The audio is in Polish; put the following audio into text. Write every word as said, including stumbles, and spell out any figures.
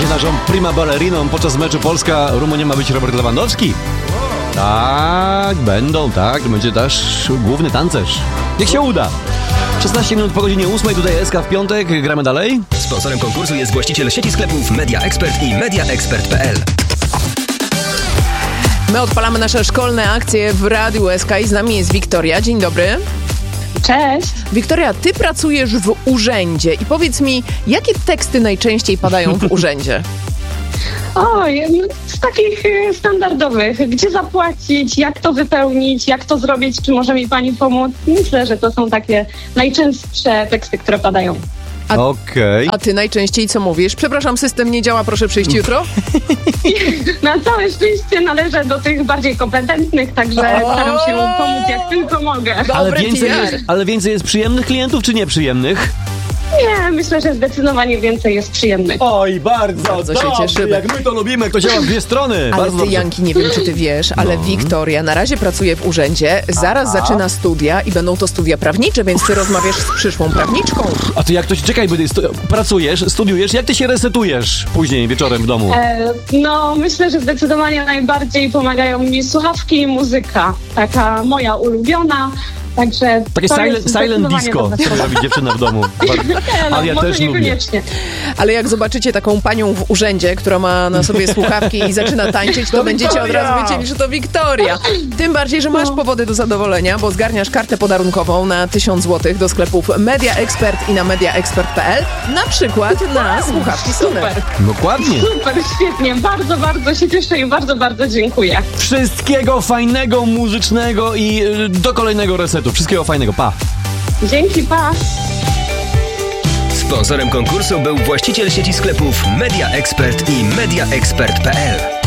będzie naszą prima balleriną podczas meczu Polska-Rumunia ma być Robert Lewandowski? Tak, będą, tak. Będzie też główny tancerz. Niech się uda. szesnaście minut po godzinie ósmej, tutaj S K w piątek. Gramy dalej. Sponsorem konkursu jest właściciel sieci sklepów Media Expert i media expert kropka p l. My odpalamy nasze szkolne akcje w Radiu S K i z nami jest Wiktoria. Dzień dobry. Cześć. Wiktoria, ty pracujesz w urzędzie i powiedz mi, jakie teksty najczęściej padają w urzędzie? Oj, z takich y, standardowych. Gdzie zapłacić, jak to wypełnić, jak to zrobić, czy może mi pani pomóc? Myślę, że to są takie najczęstsze teksty, które padają. A, Okej. a ty najczęściej co mówisz? Przepraszam, system nie działa, proszę przyjść jutro? Na całe szczęście należę do tych bardziej kompetentnych, także staram się pomóc jak tylko mogę. Ale Dobry więcej, P R. jest, ale więcej jest przyjemnych klientów, czy nieprzyjemnych? Nie, myślę, że zdecydowanie więcej jest przyjemnych. Oj, bardzo, Bardzo się dobrze, cieszymy. jak my to lubimy, jak to działa w dwie strony. Ale Bardzo ty, dobrze. Janki, nie wiem, czy ty wiesz, ale Wiktoria na razie pracuje w urzędzie, zaraz zaczyna studia i będą to studia prawnicze, więc ty rozmawiasz z przyszłą prawniczką. A ty jak to się, czekaj, bo ty stu- pracujesz, studiujesz, jak ty się resetujesz później wieczorem w domu? E, no, myślę, że zdecydowanie najbardziej pomagają mi słuchawki i muzyka. Taka moja ulubiona. Także Takie to silent, jest silent zdecydowanie disco, dobra co sprawa. robi dziewczyna w domu. Bardzo. Nie, no, Ale ja może też lubię. niekoniecznie. Ale jak zobaczycie taką panią w urzędzie, która ma na sobie słuchawki i zaczyna tańczyć, to będziecie od razu wiedzieli, że to Wiktoria. Tym bardziej, że masz powody do zadowolenia, bo zgarniasz kartę podarunkową na tysiąc złotych do sklepów Media Expert i na media expert kropka p l. Na przykład na słuchawki Sony. Super, Dokładnie. super, świetnie. Bardzo, bardzo się cieszę i bardzo, bardzo dziękuję. Wszystkiego fajnego, muzycznego i y, do kolejnego resetu. Wszystkiego fajnego, pa. Dzięki, pa. Sponsorem konkursu był właściciel sieci sklepów Media Expert i media expert kropka p l.